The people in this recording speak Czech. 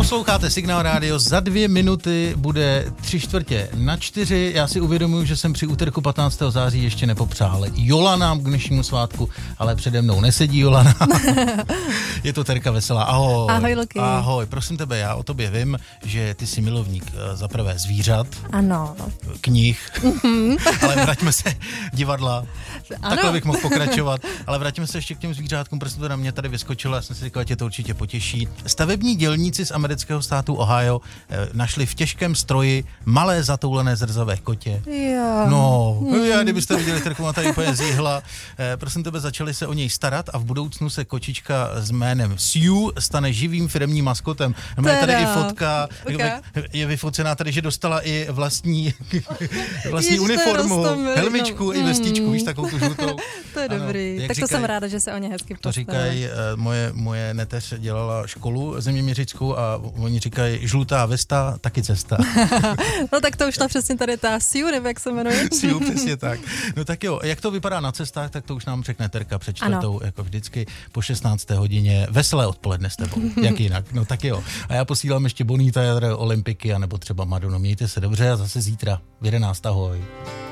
Posloucháte Signál rádio, za 2 minuty bude 3/4 Já si uvědomuji, že jsem při úterku 15. září ještě nepopřál Jola nám k dnešnímu svátku, ale přede mnou nesedí Jolana. Je to Terka Veselá. Ahoj. Ahoj, Luky. Ahoj, prosím tebe, já o tobě vím, že ty jsi milovník za prvé zvířat. Ano. Knih. Ale vraťme se divadla. Ano. Takhle bych mohl pokračovat, ale vraťme se ještě k těm zvířátkům, protože to na mě tady vyskočilo, já jsem si říkal, že tě to určitě potěší. Stavební dělníci z amerického státu Ohio našli v těžkém stroji malé zatoulené zrzavé kotě. Jo. No, já kdybyste viděli, Terku má tady úplně zíhla. Prosím tebe, začali se o něj starat a v budoucnu se kočička s jménem Sue stane živým firemním maskotem. No, je tady i fotka, je vyfocená tady, že dostala i vlastní uniformu, helmičku i vestičku, víš, takovou tu žlutou. To je dobrý. Tak to jsem ráda, že se o ně hezky postarali. To říkají, moje neteř dělala školu zeměměřickou a oni říkají, žlutá vesta, taky cesta. No tak to už tam přesně tady ta Sue, nebo jak se jmenuje? Sue, přesně tak. No tak jo, jak to vypadá na cestách, tak to už nám řekne Terka před 4, jako vždycky po 16. hodině. Veselé odpoledne s tebou, jak jinak. No tak jo. A já posílám ještě Bonita Jadra, Olympiky, anebo třeba Madonu. Mějte se dobře a zase zítra v 11. Ahoj.